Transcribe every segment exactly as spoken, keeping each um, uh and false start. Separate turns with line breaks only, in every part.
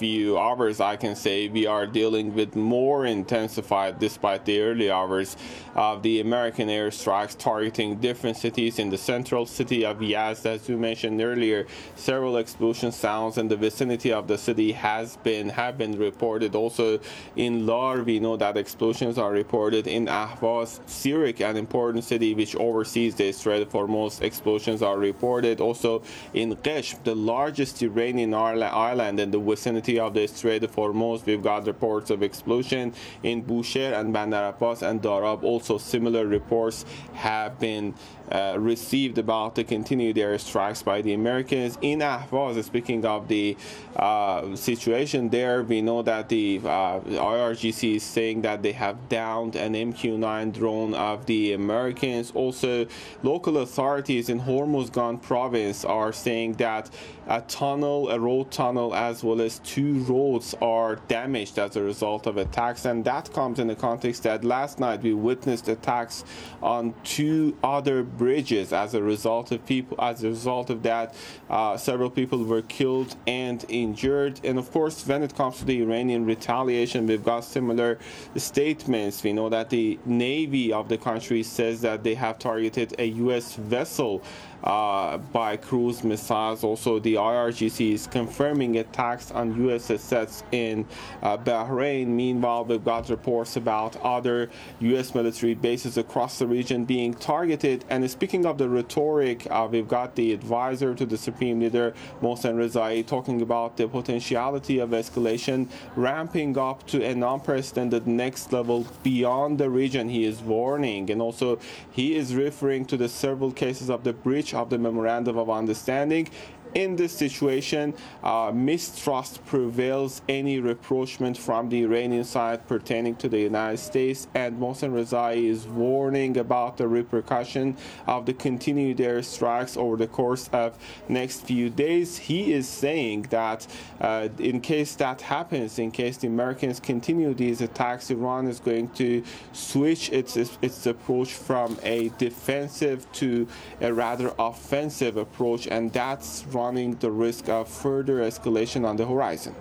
few hours, I can say we are dealing with more intensified, despite the early hours, of the American airstrikes targeting different cities. In the central city of Yazd, as you mentioned earlier, several explosion sounds in the vicinity of the city has been have been reported. Also in Lar, we know that explosions are reported. In Ahvaz, Sirik, an important city which oversees the Strait of Hormuz, explosions are reported. Also in Qeshm, the largest Iranian island in the vicinity of the Strait of Hormuz, we've got reports of explosion. In Bushehr and Bandar Abbas and Darab, also similar reports have been uh, received about the continued airstrikes by the Americans. In Ahvaz, speaking of the uh, situation there, we know that the uh, I R G C is saying that they have downed an M Q nine drone of the Americans. Also, local authorities in Hormuzgan province are saying that a tunnel, a road tunnel, as well as two roads are damaged as a result of attacks. And that comes in the context that last night we witnessed attacks on two other bridges. As a result of people, as a result of that, uh, several people were killed and injured. And of course, when it comes to the Iranian retaliation, we've got similar statements. We know that the Navy of the country says that they have targeted a U S vessel Uh, by cruise missiles. Also, the I R G C is confirming attacks on U S assets in uh, Bahrain. Meanwhile, we've got reports about other U S military bases across the region being targeted. And speaking of the rhetoric, uh, we've got the advisor to the Supreme Leader, Mohsen Rezai, talking about the potentiality of escalation ramping up to an unprecedented next level beyond the region. He is warning, and also he is referring to the several cases of the breach of the Memorandum of Understanding. In this situation, uh, mistrust prevails, any rapprochement from the Iranian side pertaining to the United States, and Mohsen Rezai is warning about the repercussion of the continued airstrikes over the course of next few days. He is saying that uh, in case that happens, in case the Americans continue these attacks, Iran is going to switch its, its approach from a defensive to a rather offensive approach, and that's running the risk of further escalation on the horizon.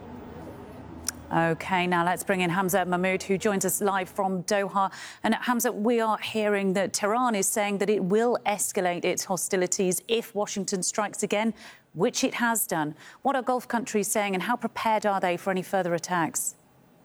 OK, now let's bring in Hamza Mahmoud, who joins us live from Doha. And Hamza, we are hearing that Tehran is saying that it will escalate its hostilities if Washington strikes again, which it has done. What are Gulf countries saying, and how prepared are they for any further attacks?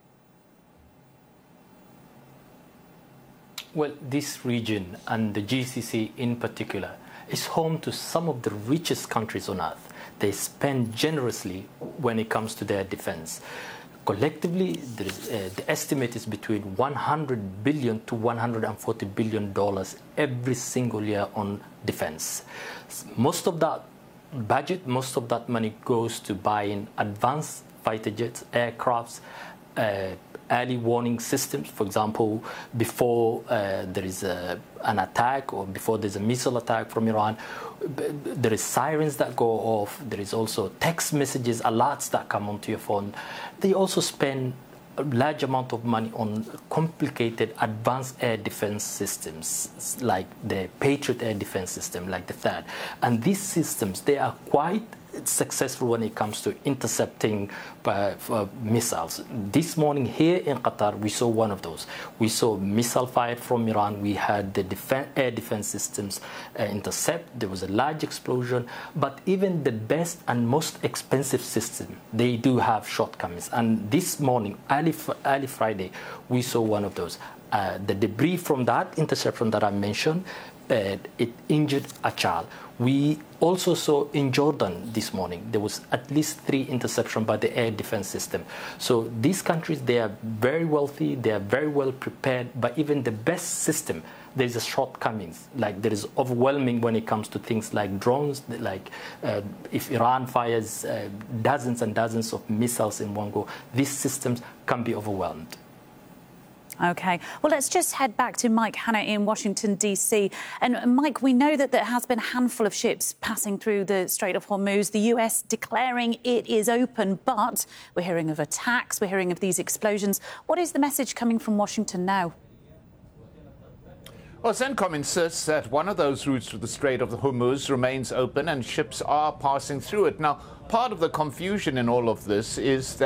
Well, this region, and the G C C in particular, is home to some of the richest countries on earth. They spend generously when it comes to their defense. Collectively, the, uh, the estimate is between one hundred billion to one hundred forty billion dollars every single year on defense. Most of that budget, most of that money goes to buying advanced fighter jets, aircrafts, uh, early warning systems. For example, before uh, there is a, an attack, or before there's a missile attack from Iran, there is sirens that go off. There is also text messages, alerts that come onto your phone. They also spend a large amount of money on complicated advanced air defense systems, like the Patriot air defense system, like the THAAD. And these systems, they are quite successful when it comes to intercepting uh, uh, missiles. This morning here in Qatar, we saw one of those. We saw missile fired from Iran. We had the defen air defense systems uh, intercept. There was a large explosion. But even the best and most expensive system, they do have shortcomings. And this morning, early, early Friday, we saw one of those. Uh, the debris from that interception that I mentioned, uh, it injured a child. We also saw in Jordan this morning, there was at least three interceptions by the air defense system. So these countries, they are very wealthy, they are very well prepared, but even the best system, there's a shortcomings. Like there is overwhelming when it comes to things like drones, like uh, if Iran fires uh, dozens and dozens of missiles in one go, these systems can be overwhelmed.
OK. Well, let's just head back to Mike Hanna in Washington, D C. And, Mike, we know that there has been a handful of ships passing through the Strait of Hormuz, the U S declaring it is open, but we're hearing of attacks, we're hearing of these explosions. What is the message coming from Washington now?
Well, CENTCOM insists that one of those routes to the Strait of Hormuz remains open and ships are passing through it. Now, part of the confusion in all of this is that